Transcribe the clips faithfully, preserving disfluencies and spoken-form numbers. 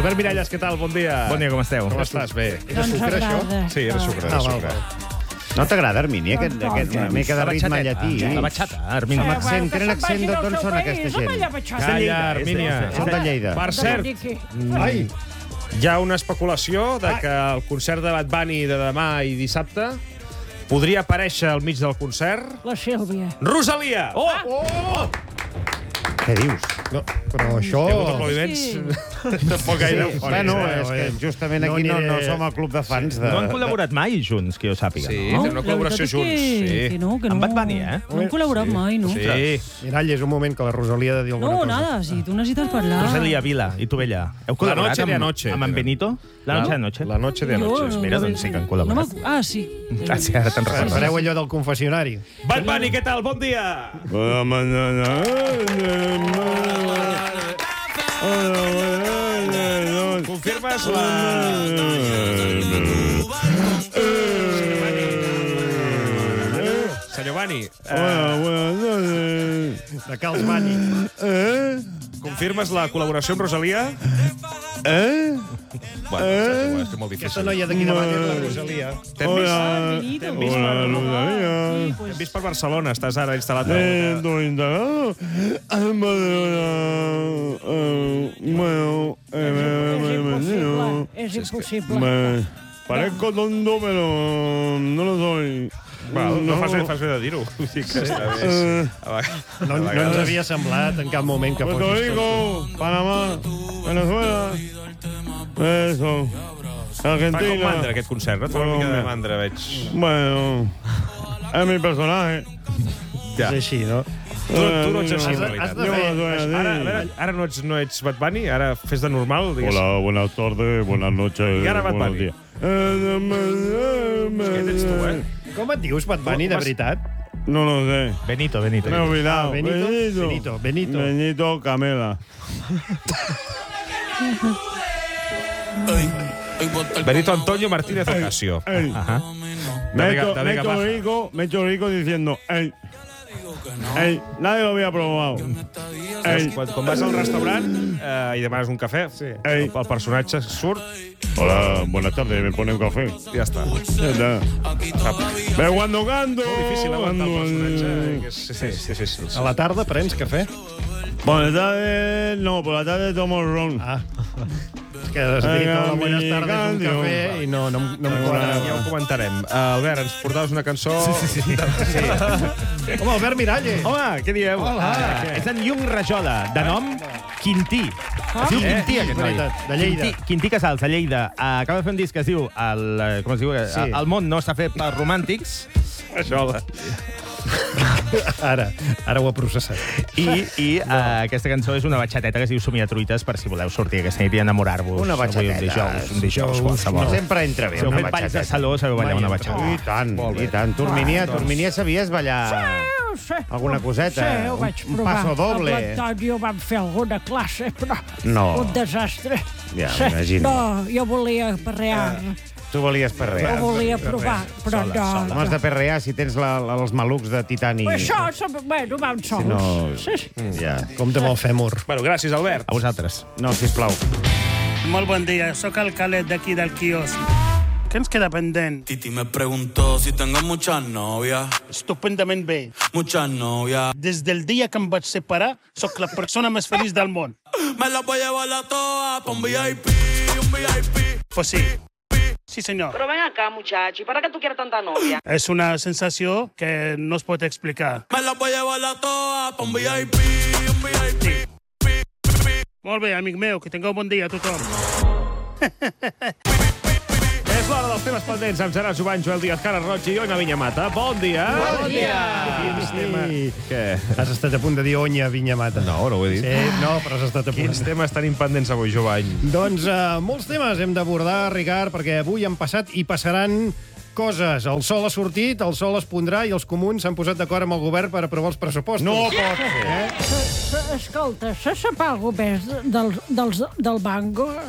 Albert Miralles, què tal? Bon dia. Bon dia, com esteu? Com estàs? Bé. Era sucre, això? Sí, era sucre, era sucre. No t'agrada, Armini, aquest, aquest una mica de ritme llatí? La bachata, Armini. Amb accent, tenen accent d'on són aquesta gent? Calla, Armínia. Són de Lleida. Per cert, Ai, hi ha una especulació de que el concert de Bad Bunny de demà i dissabte podria aparèixer al mig del concert la Sílvia. Rosalia! Oh! Oh! Què dius? No, però això... Hi ha hagut aplaudiments? Tampoc gaire eufòrics. Bueno, eh? és que justament No aquí no, aniré- no som el club de fans de... No han col·laborat mai junts, que jo sàpiga. Sí, no? fem una col·laboració junts. Que Sí. no, que no. Amb Bad Bunny, eh? No hem col·laborat mai, no? Sí. Mirall, és un moment que la Rosalia ha de dir alguna Oh, cosa. No, nada, si tu necesites parlar... Rosalia Vila i tu, Bella. Heu col·laborat noche de amb, anoche. amb en Benito? La noche de anoche? La noche de anoche. Pues mira, doncs sí que han No col·laborat. m'acu- ah, sí. Ah, sí, ara te'n recordes. Fareu allò del confessionari. Bad Bunny, què tal? Bon dia! Bona mañana. Confirmes la... Senyor Bani, eh, De Carls Bani. confirmes la col·laboració amb Rosalia? Eh? Bueno, és igual, és que és molt Aquesta difícil. noia d'aquí davant és la Rosalia. T'hem vist, Benito. t'hem vist, per, Sí, t'hem pues, vist per Barcelona, estás ara instal·lat. Eh, a... do instalado en Barcelona. Bueno, és impossible. És impossible. me parezco tonto, pero no lo soy. Bueno, no fas bé, fas bé de dir-ho. Vull dir que està bé. Eh, A vegades- No, a no ens vegades- havia semblat en cap moment que Puerto fossis Rico, Panamá, Venezuela, eso, Fa com Argentina. mandra, aquest concert, no? Et fa una mica de mandra, veig. Bueno, es mi personaje. Ja. És així, no? Tu, tu no ets així, en Has de- realitat. has de Yo fer- no soy así. Ara, a veure, ara no ets, no ets Bad Bunny, ara fes de normal, digues. Hola, buenas tardes, buenas noches, Y ahora Bad buenos Bunny. días. Eh, Què tens tu, eh? Com et dius, Bad Bunny, de veritat? No lo sé. Benito, Benito. Me he olvidado. Ah, Benito, Benito, Benito. Benito Camela. Benito Antonio Martínez Ocasio. Ey. Ajá. Me he Vega- hecho, de me he Vega hecho Baja. rico, me he hecho rico diciendo, ey, ey, nadie lo había probado. Ey, Quan, quan vas al restaurant eh, i demanes un cafè, sí. Ei. el, el personatge surt hola, buenas tardes, me pone un café. i ja està. Ya está. Pero cuando canto... Molt difícil aguantar el cuando- personatge. eh, que és- Sí, sí, sí. sí, sí, sí. A la tarda prens cafè? Buenas tardes, no, por la tarde tomo ron. Ah. És que has dit hola, buenas tardes, un café, i no, no, no em quadra. Ja ho comentarem. Uh, Albert, ens portaves una cançó... Sí, sí, sí. sí. Home, Albert Miralles. Home, què dieu? Hola. Ah, és en Llum Rajola, de nom Quintí. Es diu Eh? Quintí, aquest noi. Veritat, de Lleida. Quintí, Quintí Casals, de Lleida. Uh, acaba de fer un disc que es diu el, eh, com es diu? Sí. El món no està fet per romàntics. Rajola. Ara, ara ho ha processat. I, i uh, aquesta cançó és una batxateta que es diu Somia Truites per si voleu sortir aquesta nit i enamorar-vos. Una Avui batxateta. Un dijous, un dijous qualsevol. Sempre entra bé Si heu una fet balls de batxateta. saló, sabeu ballar una I batxateta. tant, i tant. Turminia, Turminia sabies ballar sí. alguna coseta? Sí, ho vaig Un provar. paso doble. Amb l'Antonio vam fer alguna classe, però... No. Un desastre. Ja, Sí. m'imagino. No, jo volia perrear. Tu volies perrear. Ho volia provar, però no. No has de perrear si tens la, la, els malucs de titani. Però això, som- bueno, vam sols. Si no... Sí, sí. Ja. Compte amb el fèmur. Bueno, gràcies, Albert. A vosaltres. No, sisplau. Molt bon dia, sóc el Calet d'aquí del quiosc. Què ens queda pendent? Titi me preguntó si tengo muchas novias, Estupendament bé. muchas novias. Des del dia que em vaig separar, sóc la persona més feliç del món. Me las voy a llevar a todas pa' un V I P, un V I P. Pues sí. Sí, senyor. Pero ven acá, muchacho, ¿y para qué tú quieres tanta novia? És una sensació que no es pot explicar. Me las voy a llevar a todas pa' un V I P, un V I P. Molt bé, amic meu, que tingueu bon dia a tothom. És l'hora dels temes pendents amb Gerard Jovany, Joel Díaz, Carles Roig i Ona Vinyamata. Bon dia! Bon dia! Quins temes... Què? Has estat a punt de dir Onya Vinyamata. No, no ho he dit. Sí, no, però has estat a punt. Quins temes tenim pendents avui, Jovany? Doncs uh, molts temes hem d'abordar, Ricard, perquè avui han passat i passaran coses. El sol ha sortit, el sol es pondrà i els comuns s'han posat d'acord amb el govern per aprovar els pressupostos. No pot ser. Eh? Se- se- Escolta, se sap alguna més del, dels, del banco?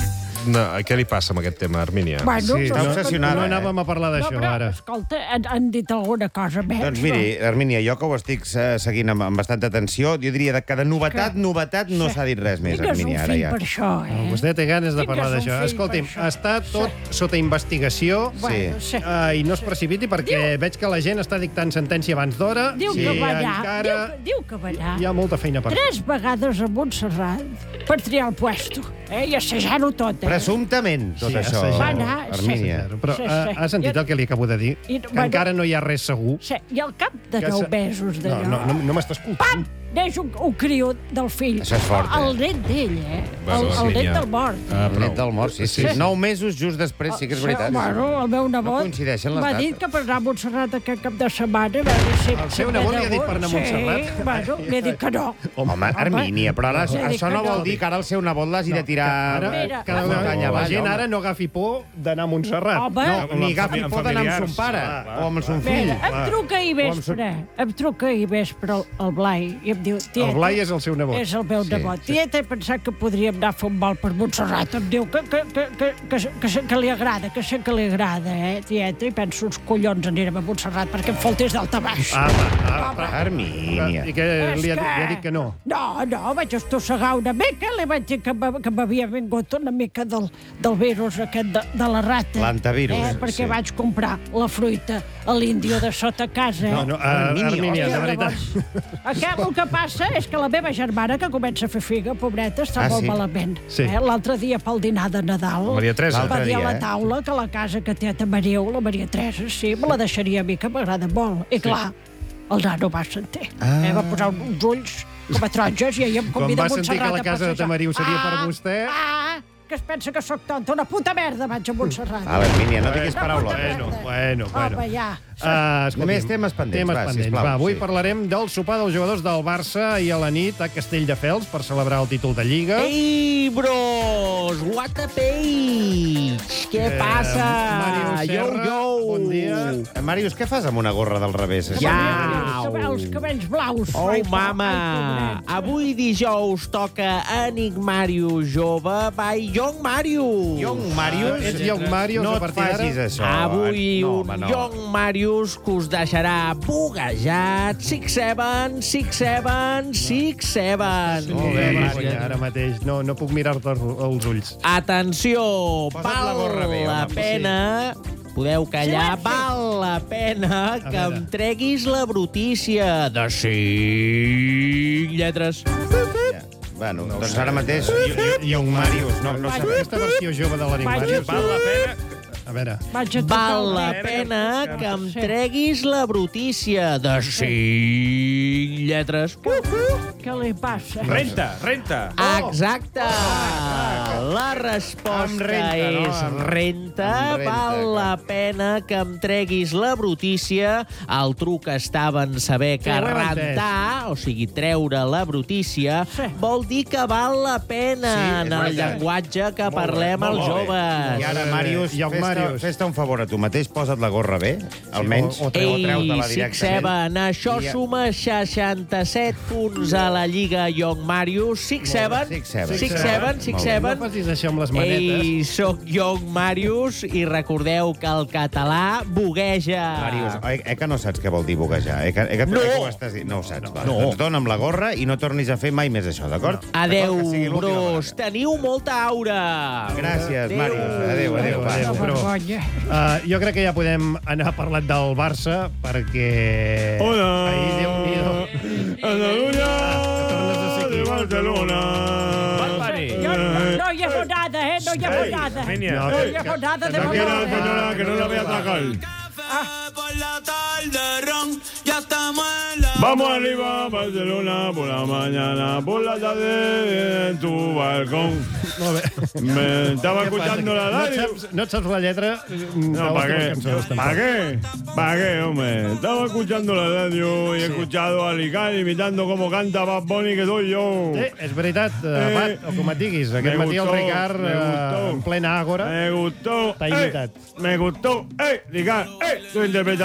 No, què li passa amb aquest tema, Armínia? Bueno, Sí, però- no, obsessionada, no eh? anàvem a parlar No, d'això, però, ara. escolta, han, han dit alguna cosa més. Doncs miri, Hermínia, jo que ho estic eh, seguint amb, amb bastanta atenció, jo diria que de novetat, Que- novetat, no Sí. s'ha dit res més, Tingues un Hermínia, ara fill ja. per això, eh? Vostè té ganes de Tingues parlar un d'això. fill Escolti'm, per això. està tot sota investigació Bueno, sí. uh, i no es precipiti perquè veig que la gent està dictant sentència abans d'hora. Diu i que va allà, encara diu, diu que va allà. hi ha molta feina per fer. Tres vegades a Montserrat per triar el puesto. Eh? I assajar-ho tot, eh? Presumptament, tot Sí, això, assajant. Va anar, sí. Hermínia. Però Sí, ha, sí. ha sentit I- el que li acabo de dir? I- Que bueno- encara no hi ha res segur. Sí, i al cap de Que nou se- mesos No, d'allò... no, no, no m'està escoltant. Pam! Neix un, un criu del fill. Això és fort, eh? El net d'ell, eh? Bueno, el, sí, el net ja. del mort. Ah, El net del mort, sí, sí. Sí. Nou mesos just després, sí que és veritat. Bueno, el meu nebot coincideixen les m'ha dates. dit que per anar a Montserrat aquest cap de setmana... A veure si, El si seu em ve nebot de li ha dit per anar a gust. Montserrat? Sí, bueno, li he dit que no. Home, Hermínia, però ara Ja dic això que no no. vol dir que ara el seu nebot l'hagi de tirar... Ara, Mira, cada no, vegada no, la gent home. ara no agafi por d'anar a Montserrat. Home, No, ni agafi amb por d'anar amb familiars. son pare o amb son fill. mira, em truca ahir O amb vespre, em truca ahir vespre el, el Blai i em diu... Tieta, El Blai és el seu nebot. És el meu Sí, nebot. sí. Tieta, he pensat que podríem anar a fer un vol per Montserrat. Em diu que, que, que, que, que, que, que, que li agrada, que sé que li agrada, eh, tieta? I penso, uns collons anirem a Montserrat perquè em faltés d'alta baix. Ah, va, ah, Home. Hermínia. I que li ha, li ha dit que no. No, no, vaig estossegar una mica, li vaig dir que m'ha- que m'havia vingut una mica del, del virus aquest de, de la rata. L'antivirus, Eh, perquè sí. vaig comprar la fruita a l'índio de sota casa. Eh? No, no, uh, Armínia, de Hòstia, veritat. llavors, aquest, el que passa és que la meva germana, que comença a fer figa, pobreta, està Ah, molt sí? malament. Sí. Eh? L'altre dia pel dinar de Nadal Maria Teresa. va L'altre dir a dia, la eh? taula que la casa que té a Tamariu, la Maria Teresa, sí, me la deixaria a mi, que m'agrada molt. I clar, el nano va sentir. Ah. Eh? Va posar uns ulls com a taronges i ahir em Quan convida va a sentir Montserrat que la a casa de passejar. Tamariu seria per Ah, vostè- Ah, que es pensa que sóc tonta. Una puta merda vaig a Montserrat. A l'Hermínia, no diguis Una paraules. puta merda. Bueno, bueno. Home, ja. Uh, escolti'm, Només temes pendents, temes va, pendents. sisplau, Va, avui sí. parlarem del sopar dels jugadors del Barça i a la nit a Castelldefels per celebrar el títol de Lliga. Ei, bros! What a page! Què Eh, passa? Màrius Yo, Serra, yo! bon dia. Eh, Màrius, què fas amb una gorra del revés? Que Ja. m'agrada, Els, els cabells blaus. Oh, Ai, mama! ai, pobret. Avui dijous toca Enigmàrius jove by Young Marius. Young Màrius? Ets Young Màrius no a et partir d'ara? facis això. Avui no, un home, no. Young Marius que us deixarà buguejat. Six Seven, Six Seven, Six Seven. Molt bé, Vergonya, gràcies. ara mateix. No, no puc mirar-te els, els ulls. Atenció, Posa't val la gorra bé, la home, pena... Podeu callar, Silenci. val la pena que veure. em treguis la brutícia de cinc lletres. Ja. Bueno, doncs ara mateix, Young Màrius, no, no sabem. Aquesta versió jove de l'Enigmàrius... Vaig a- Val la pena... A veure... Vaig a tocar Val el la rep. pena que em Sí. treguis la brutícia de cinc lletres. Què li passa? Renta, renta. Exacte! La resposta Amb renta, no? és Amb- renta. amb renta, Val clar. la pena que em treguis la brutícia. El truc estava en saber que Sí, ho hem rentar, o sigui, treure la brutícia, Sí. vol dir que val la pena Sí, és en el veritat. llenguatge que parlem Molt els bé. joves. I ara, Màrius, Young fes-te Màrius. fes un favor a tu mateix, posa't la gorra bé, almenys, o- o o, Ei, treu-te-la Six directament. Seven, això I- suma seixanta-set punts a la Lliga Young Marius. Six Seven, Six Seven. Six Seven, Six Molt bé. Seven. No facis això amb les manetes. Ei, soc Young Marius i recordeu que el català bugueja. Màrius, eh, eh que no saps què vol dir buguejar? Eh que, eh que, No. eh que ho estàs dient? No ho saps. Va. No. Doncs dona'm la gorra i no tornis a fer mai més això, d'acord? Adeu, D'acord? Que sigui l'última bros. vegada. Teniu molta aura. Gràcies, Adeu. Màrius. Adéu, adéu. Va. Adéu, però- Vergonya. Uh, jo crec que ja podem anar parlant del Barça, perquè... Hola. Ahir, Déu-n'hi-do. Catalunya tornes a ser aquí. de Barcelona. Bad Bunny. Jo no, no llevo nada, eh? No llevo nada. Armínia. No, No que- llevo nada de Tranquila, valor, eh? señora, que no la voy a atacar. Por la tarde, ron, ya estamos en la... Vamos arriba, Barcelona, por la mañana, por la tarde, en tu balcón. Molt bé. Me estaba Què passa? escuchando la No et radio. saps, no et saps la lletra No, de ¿para les qué? teves cançons, tampoc. ¿Para qué? ¿Para qué, hombre? Estaba escuchando la radio y he escuchado a Lical imitando como canta Bad Bunny, que soy yo. Sí, és veritat, uh, Eh, Pat, o com et diguis. Aquest me matí el gustó, Ricard, me uh, gustó. en plena àgora, Me gustó. T'ha eh, imitat. me gustó. ¡Eh, Lical! ¡Eh! Tu interpretación.